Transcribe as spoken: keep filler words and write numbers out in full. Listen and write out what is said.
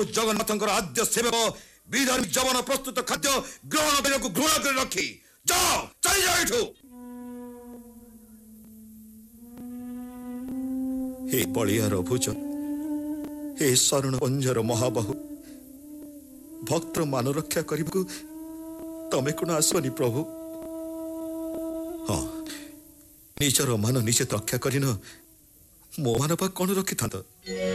ଜଗନ୍ନାଥଙ୍କର ଆଦ୍ୟ ସେବକ ବିଧାନ ଜବନ ପ୍ରସ୍ତୁତ ଖାଦ୍ୟ ଗ୍ରହଣ କରିବାକୁ ଘୃଣା କରି ରଖି ଯାଅ, ଚାଲିଯାଅ ଏଠୁ। ହେ ବଳିଆର ଭୁଜ, ହେ ଶରଣ ପଞ୍ଜର ମହାବାହୁ, ଭକ୍ତର ମାନ ରକ୍ଷା କରିବାକୁ ତମେ କଣ ଆସିବନି ପ୍ରଭୁ? ହଁ, ନିଜର ମାନ ନିଜେ ରକ୍ଷା କରିନ, ମୋ ମାନ ବା କଣ ରଖିଥାନ୍ତ?